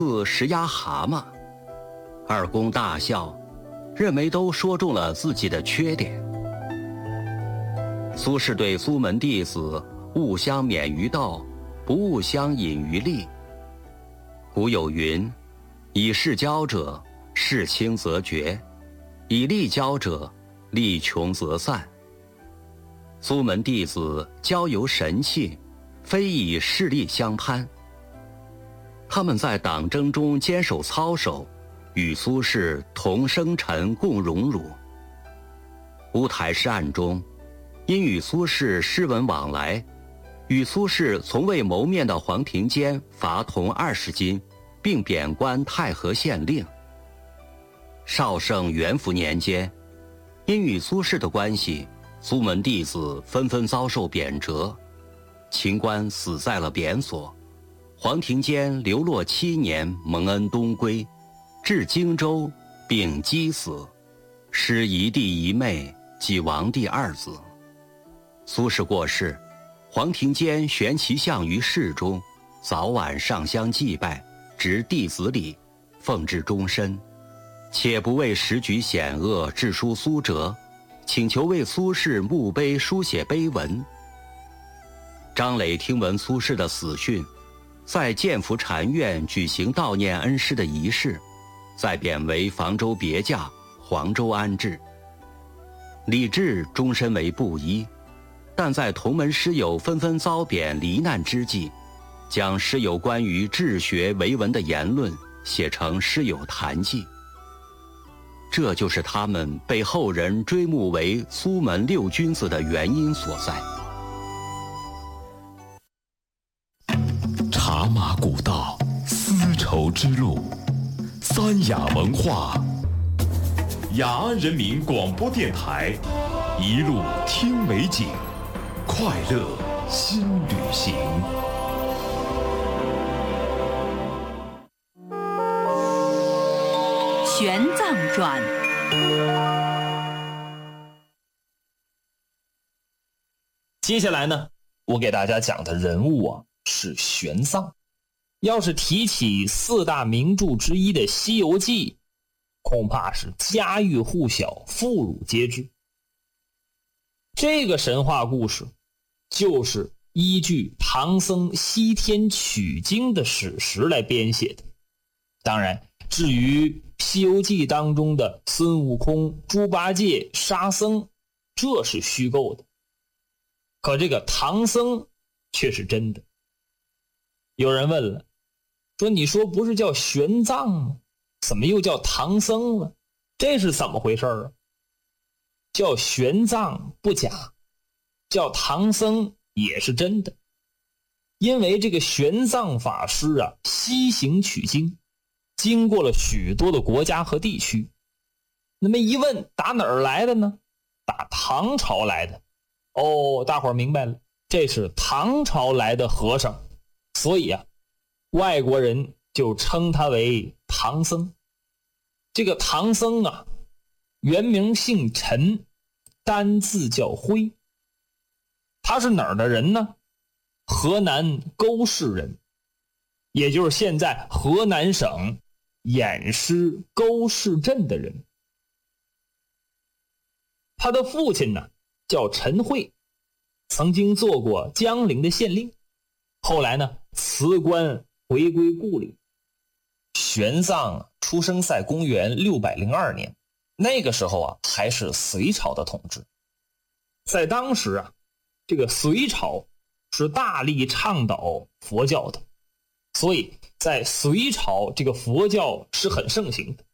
似石压蛤蟆。二公大笑，认为都说中了自己的缺点。苏轼对苏门弟子勿相免于道，不务相隐于利。古有云：以势交者，势轻则绝；以利交者，利穷则散。苏门弟子交游神气，非以势力相攀。他们在党争中坚守操守，与苏轼同生辰共荣辱。乌台诗案中，因与苏轼诗文往来，与苏轼从未谋面的黄庭坚罚铜20斤，并贬官太和县令。绍圣元符年间，因与苏轼的关系，苏门弟子纷纷遭受贬谪，秦观死在了贬所，黄庭坚流落7年，蒙恩东归，至荆州并击死，失一弟一妹及亡弟2子。苏轼过世，黄庭坚悬其像于室中，早晚上香祭拜，执弟子礼，奉至终身，且不为时局险恶致书苏辙，请求为苏轼墓碑书写碑文。张磊听闻苏轼的死讯，在建福禅院举行悼念恩师的仪式，再贬为房州别驾，黄州安置。李治终身为布衣，但在同门师友纷纷遭贬罹难之际，将师友关于治学为文的言论写成《师友谈记》，这就是他们被后人追慕为苏门6君子的原因所在。 茶马古道，丝绸之路，三雅文化，雅安人民广播电台，一路听美景，快乐新旅行。 玄奘传。 接下来呢，我给大家讲的人物啊是玄奘。要是提起4大名著之一的《西游记》，恐怕是家喻户晓，妇孺皆知。这个神话故事就是依据唐僧西天取经的史实来编写的。当然，至于《西游记》当中的孙悟空、猪八戒、沙僧，这是虚构的。可这个唐僧却是真的。有人问了，说你说不是叫玄奘吗？怎么又叫唐僧了？这是怎么回事啊？叫玄奘不假，叫唐僧也是真的。因为这个玄奘法师啊，西行取经，经过了许多的国家和地区。那么一问，打哪儿来的呢？打唐朝来的。哦，大伙儿明白了，这是唐朝来的和尚，所以啊，外国人就称他为唐僧。这个唐僧啊，原名姓陈，单字叫辉。他是哪儿的人呢？河南沟市人，也就是现在河南省偃师沟市镇的人。他的父亲呢叫陈慧，曾经做过江陵的县令，后来呢辞官回归故里。玄奘出生在公元602年，那个时候啊还是隋朝的统治。在当时啊，这个隋朝是大力倡导佛教的，所以在隋朝这个佛教是很盛行的。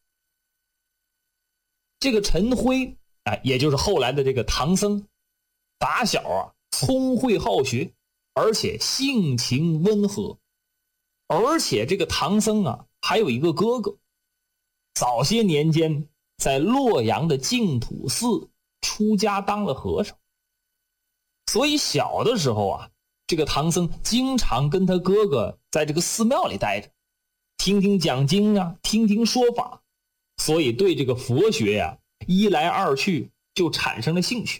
这个陈辉也就是后来的这个唐僧，打小啊聪慧好学，而且性情温和。而且这个唐僧啊还有一个哥哥，早些年间在洛阳的净土寺出家当了和尚。所以小的时候啊，这个唐僧经常跟他哥哥在这个寺庙里待着，听听讲经啊，听听说法，所以对这个佛学呀，一来二去就产生了兴趣。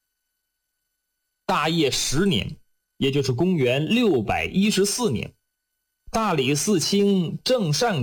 大业10年，也就是公元614年，大理寺卿郑善